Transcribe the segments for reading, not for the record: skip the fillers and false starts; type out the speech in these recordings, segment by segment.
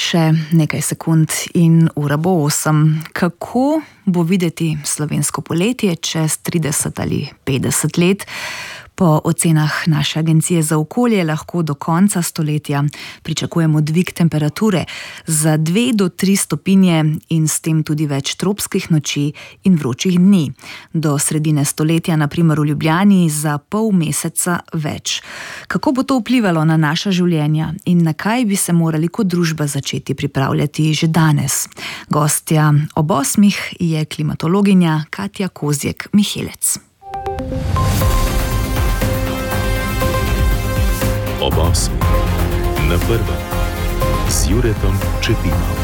Še nekaj sekund in ura bo 8. Kako bo videti slovensko poletje čez 30 ali 50 let? Po ocenah naše agencije za okolje lahko do konca stoletja pričakujemo dvig temperature za 2 do 3 stopinje in s tem tudi več tropskih noči in vročih dni. Do sredine stoletja, na primer v Ljubljani, za pol meseca več. Kako bo to vplivalo na naša življenja in na kaj bi se morali kot družba začeti pripravljati že danes? Gostja ob 8 je klimatologinja Katja Kozjek-Mihelec. Ob 8. Na prvem z Juretom Čepinom.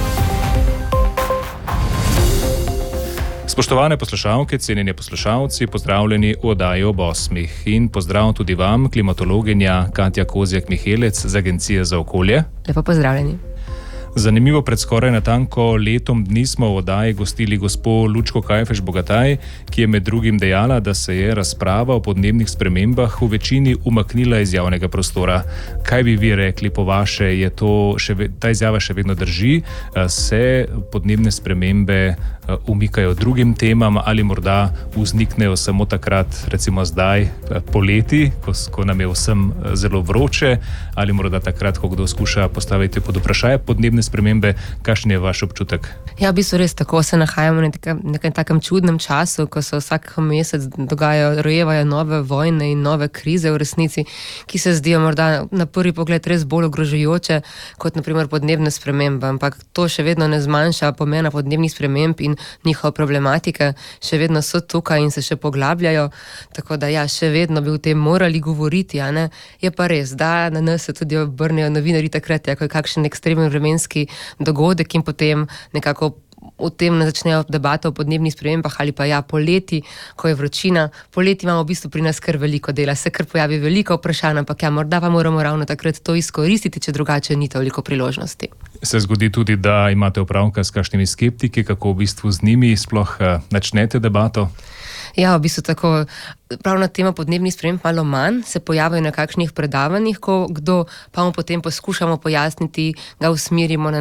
Spoštovane poslušalke, cenjeni poslušalci, pozdravljeni v oddaji ob 8. In pozdrav tudi vam, klimatologinja Katja Kozjek-Mihelec z Agencije za okolje. Lepo pozdravljeni. Zanimivo, pred skoraj natanko letom dni smo v oddaji gostili gospo Lučko Kajfež-Bogataj, ki je med drugim dejala, da se je razprava o podnebnih spremembah v večini umaknila iz javnega prostora. Kaj bi vi rekli, po vaše, je ta izjava še vedno drži? Se podnebne spremembe umikajo drugim temam ali morda vzniknejo samo takrat, recimo zdaj, poleti, ko nam je vsem zelo vroče, ali morda takrat, ko kdo skuša postaviti pod vprašanje podnebne spremembe? Kakšen je vaš občutek? Ja, v bistvu res tako se nahajamo v nekem takem čudnem času, ko se vsak mesec rojevajo nove vojne in nove krize v resnici, ki se zdijo morda na prvi pogled res bolj ogrožajoče kot na primer podnebne spremembe, ampak to še vedno ne zmanjša pomena podnebnih sprememb in njihove problematike, še vedno so tukaj in se še poglabljajo, tako da ja, še vedno bi o tem morali govoriti, a ne? Je pa res, da na nas se tudi obrnejo novinarji takrat, ko je kakšen ekstremen vremenski dogodek in potem nekako o tem ne začnejo debato o podnebnih spremembah ali pa ja, poleti, ko je vročina. Poleti imamo v bistvu pri nas kar veliko dela, se kar pojavi veliko vprašanj, ampak ja, morda pa moramo ravno takrat to izkoristiti, če drugače ni toliko priložnosti. Se zgodi tudi, da imate opravka s kakšnimi skeptiki, kako v bistvu z njimi sploh načnete debato? Ja, v bistvu tako, prav na temo podnebnih sprememb malo manj se pojavijo na kakšnih predavanjih, ko kdo pa mu potem poskušamo pojasniti, ga usmerimo na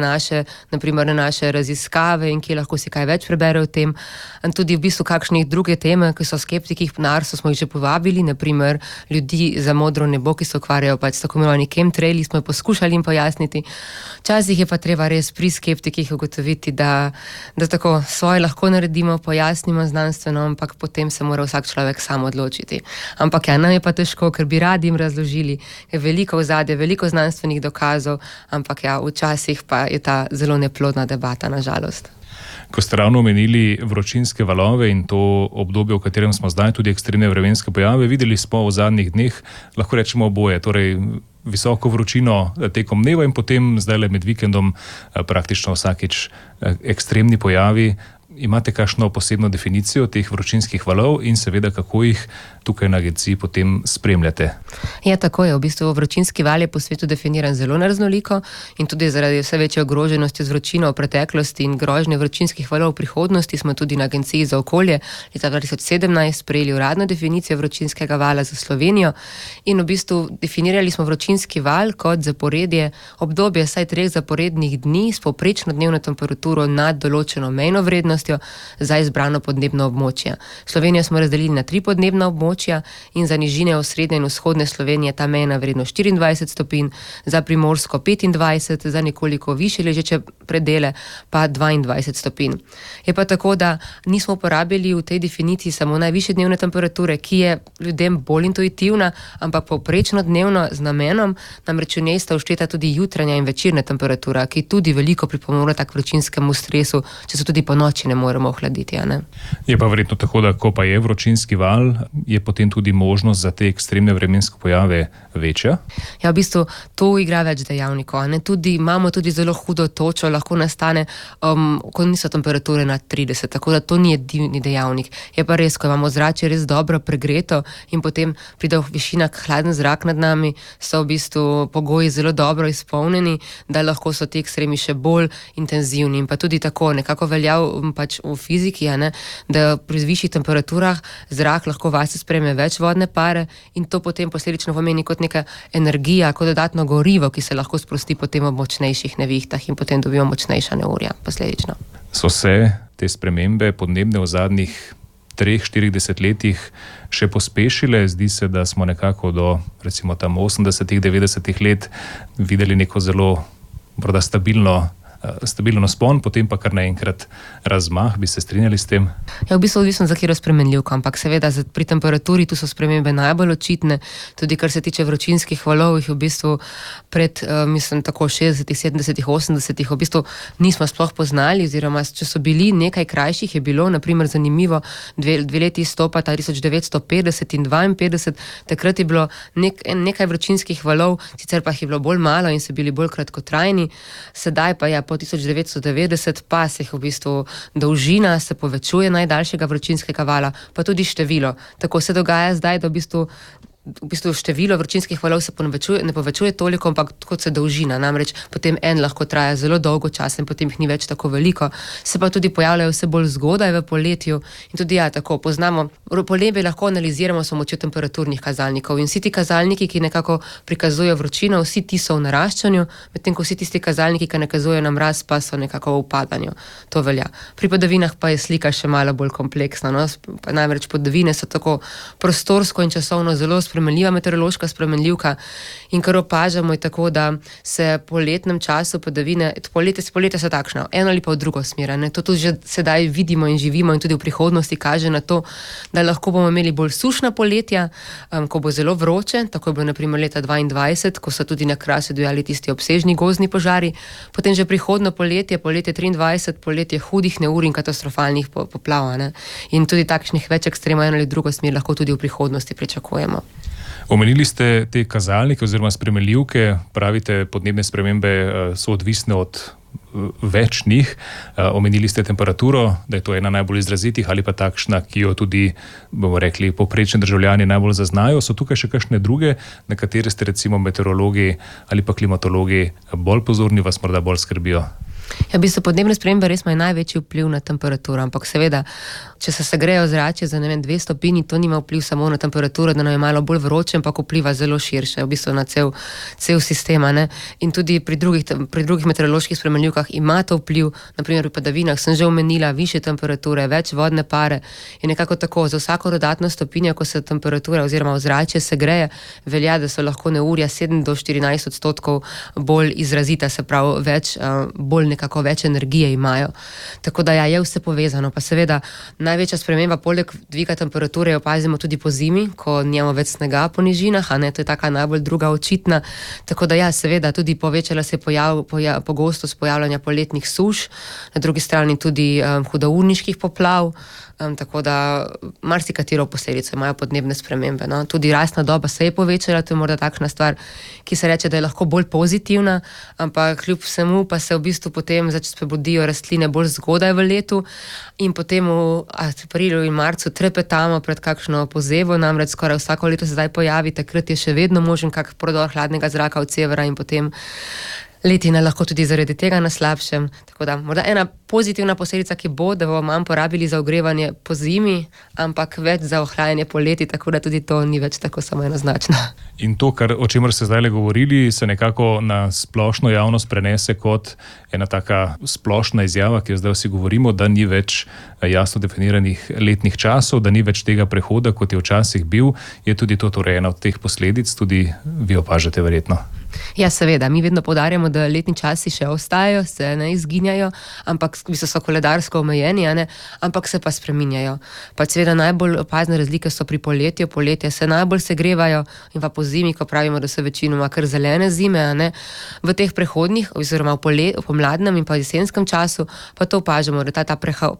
naše raziskave in kje lahko si kaj več prebere o tem. In tudi v bistvu kakšnih druge teme, ki so skeptiki, na Arso smo jih že povabili, na primer ljudi za modro nebo, ki se ukvarjajo pač s tako imenovani chemtraili, smo jih poskušali jim pojasniti. Včasih je pa treba res pri skeptikih ugotoviti, da tako svoje lahko naredimo, pojasnimo znanstveno, ampak potem se mora vsak človek sam odločiti. Ampak ja, nam je pa težko, ker bi radi jim razložili, je veliko ozadja, veliko znanstvenih dokazov, ampak ja, včasih pa je ta zelo neplodna debata, na žalost. Ko ste ravno omenili vročinske valove in to obdobje, v katerem smo zdaj, tudi ekstremne vremenske pojave, videli smo v zadnjih dneh, lahko rečemo oboje, torej visoko vročino tekom dneva in potem zdajle med vikendom praktično vsakič ekstremni pojavi. Imate kakšno posebno definicijo teh vročinskih valov in seveda kako jih tukaj na agenciji potem spremljate? Ja, tako je. V bistvu vročinski val je po svetu definiran zelo raznoliko in tudi zaradi vse večje ogroženosti z vročino v preteklosti in grožnje vročinskih valov v prihodnosti smo tudi na Agenciji za okolje leta 2017 sprejeli uradno definicijo vročinskega vala za Slovenijo in v bistvu definirali smo vročinski val kot zaporedje obdobje vsaj 3 zaporednih dni s povprečno dnevno temperaturo nad določeno mejno vrednostjo za izbrano podnebno območje. Slovenijo smo razdelili na 3 podnebna območja in za nižine osrednje in vzhodne Slovenije ta mejna vrednost 24 stopinj, za Primorsko 25, za nekoliko višje ležeče predele pa 22 stopinj. Je pa tako, da nismo uporabili v tej definiciji samo najvišje dnevne temperature, ki je ljudem bolj intuitivna, ampak povprečno dnevno z namenom, namreč v njej sta všteta tudi jutranja in večerna temperatura, ki tudi veliko pripomore k vročinskemu stresu, če se tudi po noči ne moremo ohladiti, a ne? Je pa verjetno tako, da ko pa je vročinski val, je potem tudi možnost za te ekstremne vremenske pojave večja? Ja, v bistvu to igra več dejavnikov, ne? Imamo tudi zelo hudo točo, lahko nastane, ko niso temperature nad 30, tako da to ni edini dejavnik. Je pa res, ko imamo zračje res dobro pregreto in potem pride v višinah hladen zrak nad nami, so v bistvu pogoji zelo dobro izpolnjeni, da lahko so ti ekstremi še bolj intenzivni in pa tudi tako nekako velja pač v fiziki, da pri višjih temperaturah zrak lahko vase sprejme več vodne pare in to potem posledično pomeni kot neka energija, kot dodatno gorivo, ki se lahko sprosti potem v močnejših nevihtah in potem dobimo močnejša neurja posledično. So se te spremembe podnebne v zadnjih 3-4 desetletjih še pospešile? Zdi se, da smo nekako do recimo tam 80-90 let videli neko zelo morda stabilno naspon, potem pa kar naenkrat razmah. Bi se strinjali s tem? Ja, v bistvu odvisno za katero spremenljivko, ampak seveda pri temperaturi tu so spremembe najbolj očitne, tudi kar se tiče vročinskih valov, jih v bistvu pred, mislim, tako 60-ih, 70-ih, 80-ih v bistvu nismo sploh poznali, oziroma če so bili nekaj krajših, je bilo naprimer zanimivo dve leti izstopata 1950 in 52, takrat je bilo nekaj vročinskih valov, sicer pa jih je bilo bolj malo in so bili bolj kratkotrajni, sedaj pa po 1990 pa se v bistvu dolžina se povečuje najdaljšega vročinskega vala, pa tudi število. Tako se dogaja zdaj, da v bistvu število vročinskih valov se ne povečuje toliko, ampak kot se dolžina. Namreč potem en lahko traja zelo dolgo časa in potem jih ni več tako veliko. Se pa tudi pojavljajo vse bolj zgodaj v poletju in tudi tako poznamo. Podnebje lahko analiziramo s pomočjo temperaturnih kazalnikov in vsi ti kazalniki, ki nekako prikazujejo vročino, vsi ti so v naraščanju, medtem ko vsi tisti kazalniki, ki nakazujejo na mraz, pa so nekako v upadanju. To velja. Pri padavinah pa je slika še malo bolj kompleksna. Namreč padavine so tako prostorsko in časovno zelo spremenljiva meteorološka spremenljivka in kar opažamo je tako, da se po letnem času padavine, poletje so takšna, eno ali pa v drugo smer. To tudi že sedaj vidimo in živimo in tudi v prihodnosti kaže na to, da lahko bomo imeli bolj sušna poletja, ko bo zelo vroče, tako je bilo naprimer leta 2022, ko so tudi na Krasu divjali tisti obsežni gozdni požari, potem že prihodno poletje 2023, poletje hudih neurij in katastrofalnih poplav. In tudi takšnih več ekstremov eno ali drugo smer lahko tudi v prihodnosti pričakujemo. Omenili ste te kazalnike oziroma spremenljivke, pravite, podnebne spremembe so odvisne od več njih. Omenili ste temperaturo, da je to ena najbolj izrazitih ali pa takšna, ki jo tudi, bomo rekli, povprečni državljani najbolj zaznajo. So tukaj še kakšne druge, na katere ste recimo meteorologi ali pa klimatologi bolj pozorni, vas morda bolj skrbijo? Ja, v bistvu podnebne spremembe res imajo največji vpliv na temperaturo, ampak seveda, če se segreje ozračje za 2 stopinji, to nima vpliv samo na temperaturo, da nam je malo bolj vroče, ampak vpliva zelo širše, v bistvu na cel sistem. In tudi pri drugih meteoroloških spremenljivkah ima to vpliv, naprimer pri padavinah sem že omenila višje temperature, več vodne pare in nekako tako, za vsako dodatno stopinjo, ko se temperatura oziroma ozračje segreje, velja, da so lahko neurja 7-14% bolj izrazita, se pravi bolj nekako več energije imajo. Tako da je vse povezano. Pa seveda največja sprememba poleg dviga temperature opazimo tudi po zimi, ko nimamo več snega po nižinah, to je taka najbolj druga očitna. Tako da seveda tudi povečala se je pogostost pojavljanja poletnih suš, na drugi strani tudi hudourniških poplav, tako da marsikatero posledico imajo podnebne spremembe. Tudi rastna doba se je povečala, to je morda takšna stvar, ki se reče, da je lahko bolj pozitivna, ampak kljub vsemu pa se v bistvu potem prebudijo rastline bolj zgodaj v letu in potem v aprilu in marcu trepetamo pred kakšno pozevo, namreč skoraj vsako leto se zdaj pojavi, takrat je še vedno možen kak prodor hladnega zraka od severa in potem letina lahko tudi zaradi tega na slabšem. Tako da morda ena pozitivna posledica, ki bo, da bomo manj porabili za ogrevanje po zimi, ampak več za ohlajanje poleti, tako da tudi to ni več tako samo enoznačno. In to, o čemer ste zdaj govorili, se nekako na splošno javnost prenese kot ena taka splošna izjava, ki jo zdaj vsi govorimo, da ni več jasno definiranih letnih časov, da ni več tega prehoda, kot je včasih bil. Je tudi to torej ena od teh posledic, tudi vi opažate verjetno? Ja, seveda, mi vedno poudarjamo, da letni časi še ostajajo, se ne izginjajo, ampak so koledarsko omejeni, ampak se pa spreminjajo. Pa seveda najbolj opazne razlike so pri poletju, poletje se najbolj segrevajo in pa po zimi, ko pravimo, da so večinoma kar zelene zime, v teh prehodnih, oziroma v pomladnem in pa jesenskem času, pa to opažamo, da ta prehod iz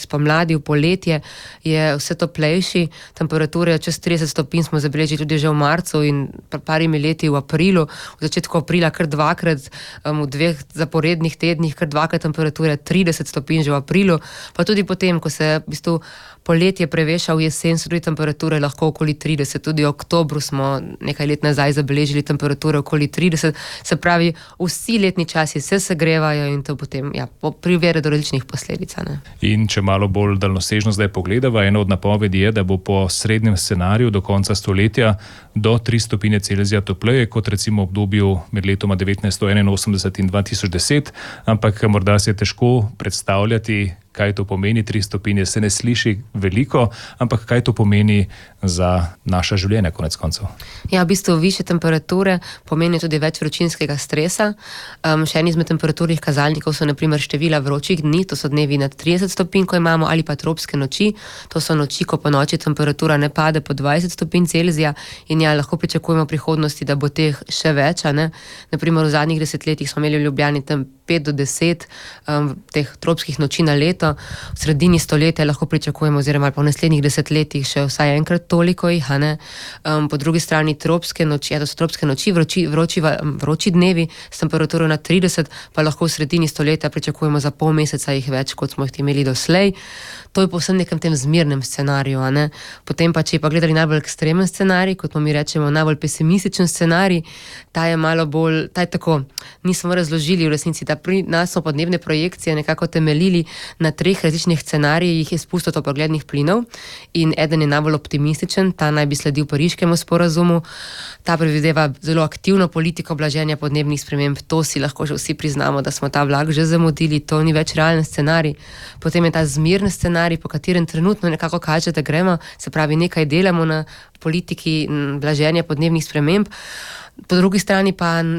spomladi, v poletje je vse toplejši, temperature čez 30 stopinj smo zabeležili tudi že v marcu in parimi leti v aprilu, v začetku aprila kar dvakrat, v 2 zaporednih tednih kar dvakrat temperature 30 stopinj že v aprilu, pa tudi potem, ko se v bistvu poletje preveša v jesen, so tudi temperature lahko okoli 30, tudi v oktobru smo nekaj let nazaj zabeležili temperature okoli 30, se pravi, vsi letni časi se segrevajo in to potem privede do različnih posledic. Ne? In če malo bolj daljnosežno zdaj pogledava, ena od napovedi je, da bo po srednjem scenariju do konca stoletja do 3 stopinje Celzija topleje, kot recimo v obdobju med letoma 1981 in 2010, ampak morda se je težko predstavljati, kaj to pomeni. 3 stopinje se ne sliši veliko, ampak kaj to pomeni za naša življenja konec koncev? Ja, v bistvu više temperature pomeni tudi več vročinskega stresa. Še en izmed temperaturnih kazalnikov so na primer števila vročih dni, to so dnevi nad 30 stopinj, ko imamo, ali pa tropske noči, to so noči, ko po noči temperatura ne pade po 20 stopinj Celzija in lahko pričakujemo v prihodnosti, da bo teh še več. Na primer v zadnjih desetletjih smo imeli v Ljubljani tam 5 do 10 teh tropskih noči na leto, v sredini stoletja lahko pričakujemo, oziroma pa v naslednjih desetletjih še vsaj enkrat toliko jih. Po drugi strani tropske noči, to so tropske noči, vroči dnevi s temperaturo na 30, pa lahko v sredini stoletja pričakujemo za pol meseca jih več, kot smo jih imeli doslej. To je povsem nekem tem zmirnem scenariju. Potem pa, če pa gledali najbolj ekstremen scenarij, kot mi rečemo, najbolj pesimističen scenarij, ta je malo bolj, ta je tako, nismo razložili v resnici, da pri nas smo podnebne projekcije nekako temeljili na 3 različnih scenarijih izpustov toplogrednih plinov in eden je najbolj optimističen, ta naj bi sledil Pariškemu sporazumu, ta predvideva zelo aktivno politiko blaženja podnebnih sprememb, to si lahko že vsi priznamo, da smo ta vlak že zamudili, to ni več realen scenarij. Potem je ta zmirni scenarij, po katerem trenutno nekako kaže, da gremo, se pravi nekaj delamo na politiki blaženja podnebnih sprememb. Po drugi strani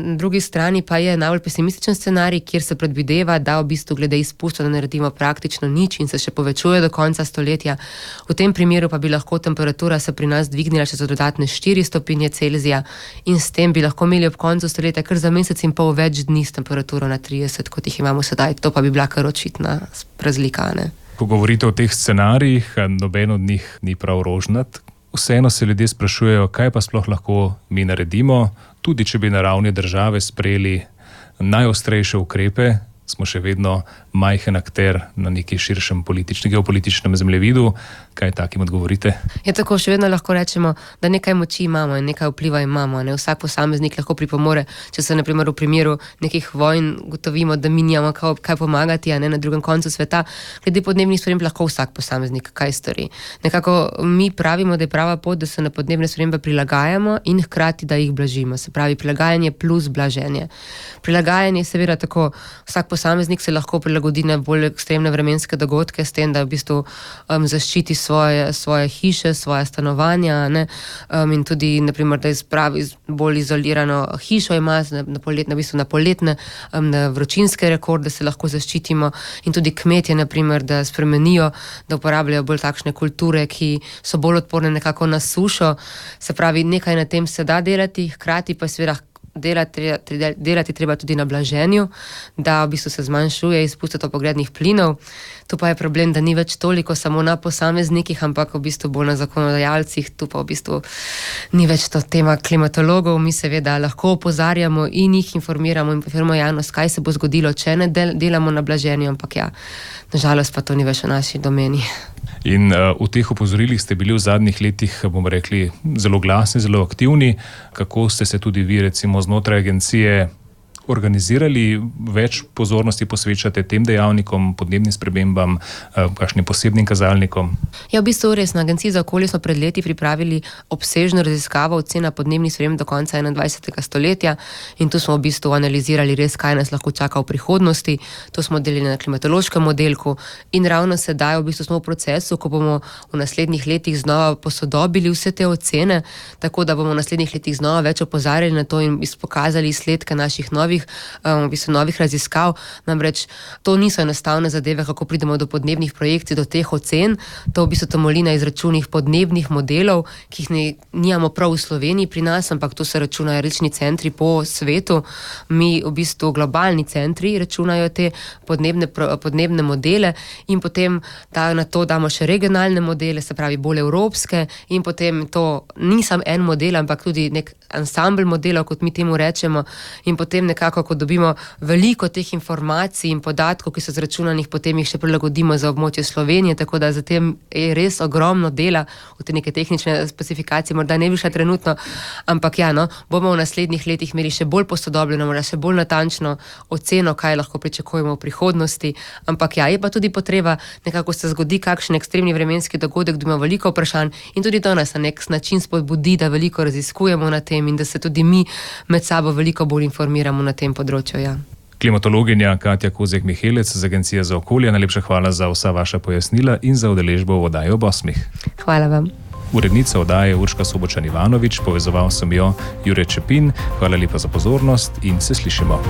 pa je najbolj pesimističen scenarij, kjer se predvideva, da v bistvu glede izpustov ne naredimo praktično nič in se še povečuje do konca stoletja. V tem primeru pa bi lahko temperatura se pri nas dvignila še za dodatne 4 stopinje Celzija in s tem bi lahko imeli ob koncu stoletja kar za mesec in pol več dni s temperaturo na 30, kot jih imamo sedaj. To pa bi bila kar očitna razlika. Ko govorite o teh scenarijih, noben od njih ni prav rožnat. Vseeno se ljudje sprašujejo, kaj pa sploh lahko mi naredimo, tudi če bi na ravni države sprejeli najostrejše ukrepe, smo še vedno majhen akter na neki širšem geopolitičnem zemljevidu. Kaj takim odgovorite? Je tako, še vedno lahko rečemo, da nekaj moči imamo in nekaj vpliva imamo. Vsak posameznik lahko pripomore, če se na primer v primeru nekih vojn gotovimo, da mi nimamo kaj pomagati, na drugem koncu sveta. Glede podnebnih sprememb lahko vsak posameznik kaj stori. Nekako mi pravimo, da je prava pot, da se na podnebne spremembe prilagajamo in hkrati, da jih blažimo. Se pravi, prilagajanje plus blaženje. Prilagajanje je seveda tako, vsak posameznik se lahko prilagodi na bolj ekstremne vremenske dogodke s tem, da v bistvu zaščiti svoje hiše, svoje stanovanja, in tudi, naprimer, da izpravi bolj izolirano hišo ima na poletne vročinske rekorde se lahko zaščitimo in tudi kmetje, naprimer, da spremenijo, da uporabljajo bolj takšne kulture, ki so bolj odporne nekako na sušo. Se pravi, nekaj na tem se da delati, hkrati pa seveda delati treba tudi na blaženju, da v bistvu se zmanjšuje izpust toplogrednih plinov. Tu pa je problem, da ni več toliko samo na posameznikih, ampak v bistvu bolj na zakonodajalcih. Tu pa v bistvu ni več to tema klimatologov. Mi seveda lahko opozarjamo in jih informiramo in informiramo javnost, kaj se bo zgodilo, če ne delamo na blaženju, ampak nažalost pa to ni več v naši domeni. In v teh opozorilih ste bili v zadnjih letih, bomo rekli, zelo glasni, zelo aktivni. Kako ste se tudi vi, recimo, znotraj agencije organizirali, več pozornosti posvečate tem dejavnikom, podnebnim spremembam, kakšnim posebnim kazalnikom? Ja, v bistvu res, na Agenciji za okolje smo pred leti pripravili obsežno raziskavo ocena podnebnih sprememb do konca 21. stoletja in tu smo v bistvu analizirali res, kaj nas lahko čaka v prihodnosti. To smo delili na klimatološkem modelku in ravno sedaj v bistvu smo v procesu, ko bomo v naslednjih letih znova posodobili vse te ocene, tako da bomo v naslednjih letih znova več opozarjali na to in pokazali izsledke naših novih novih raziskav. Namreč to niso enostavne zadeve, kako pridemo do podnebnih projekcij, do teh ocen. To v bistvu temelji na izračunih podnebnih modelov, ki jih nimamo prav v Sloveniji pri nas, ampak to se računajo različni centri po svetu. Mi v bistvu globalni centri računajo te podnebne modele in potem na to damo še regionalne modele, se pravi bolj evropske, in potem to ni samo en model, ampak tudi nek ansambl modelov, kot mi temu rečemo, in potem nekako, ko dobimo veliko teh informacij in podatkov, ki so zračunanih, potem jih še prilagodimo za območje Slovenije, tako da zatem je res ogromno dela v te neke tehnične specifikacije, morda ne bi šla trenutno, ampak bomo v naslednjih letih imeli še bolj posodobljeno, morda še bolj natančno oceno, kaj lahko pričakujemo v prihodnosti, ampak je pa tudi potreba, nekako se zgodi kakšen ekstremni vremenski dogodek, da ima veliko vprašanj in tudi to nas na nek način spodbudi, da veliko raziskujemo na tem in da se tudi mi med sabo veliko bolj informiramo na tem področju. Klimatologinja Katja Kozjek-Mihelec z Agencije za okolje, najlepša hvala za vsa vaša pojasnila in za udeležbo v oddaji Ob 8. Hvala vam. Urednica oddaje Urška Sobočan-Ivanovič, povezoval sem jo Jure Čepin. Hvala lepa za pozornost in se slišimo.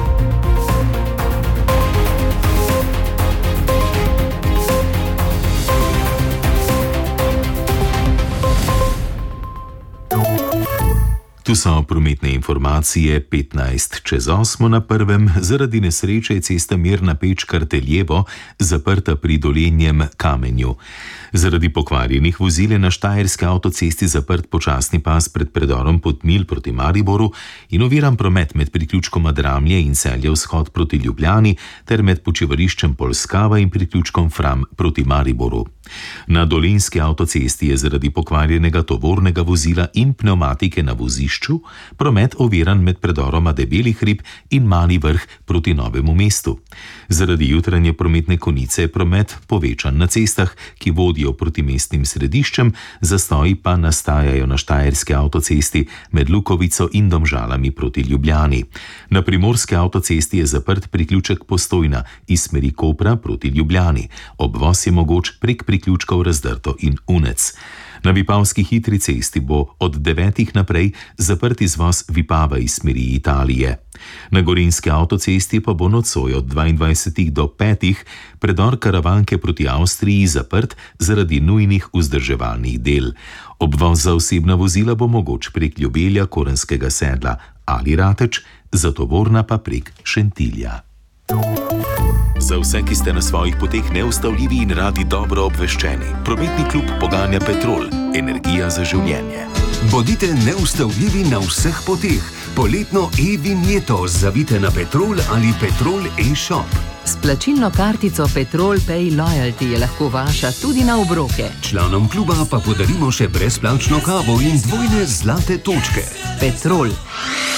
Tu so prometne informacije 7:15 na prvem. Zaradi nesreče je cesta Mirna Peč-Karteljevo zaprta pri Dolenjem Kamenju. Zaradi pokvarjenih vozil je na štajerski avtocesti zaprt počasni pas pred predorom Podmilj proti Mariboru in oviran promet med priključkom Dramlje in Celje vzhod proti Ljubljani ter med počivališčem Polskava in priključkom Fram proti Mariboru. Na dolenjski avtocesti je zaradi pokvarjenega tovornega vozila in pnevmatike na vozišču promet oviran med predoroma Debeli hrib in Mali Vrh proti Novemu mestu. Zaradi jutranje prometne konice je promet povečan na cestah, ki vodijo proti mestnim središčem, zastoji pa nastajajo na štajerski avtocesti med Lukovico in Domžalami proti Ljubljani. Na primorski avtocesti je zaprt priključek Postojna iz smeri Kopra proti Ljubljani. Obvoz je mogoč prek priključkov Razdrto in Unec. Na Vipavski hitri cesti bo od 9 naprej zaprt izvoz Vipava iz smeri Italije. Na Gorenjski avtocesti pa bo nocoj od 22 do 5 predor Karavanke proti Avstriji zaprt zaradi nujnih vzdrževalnih del. Obvoz za osebna vozila bo mogoč prek Ljubelja, Korenskega Sedla ali Rateč, za tovorna pa prek Šentilja. Za vse, ki ste na svojih poteh neustavljivi in radi dobro obveščeni, prometni klub poganja Petrol, energija za življenje. Bodite neustavljivi na vseh poteh. Poletno e-vinjeto zavite na Petrol ali Petrol e-shop. S plačilno kartico Petrol Pay Loyalty je lahko vaša tudi na obroke. Članom kluba pa podarimo še brezplačno kavo in dvojne zlate točke. Petrol.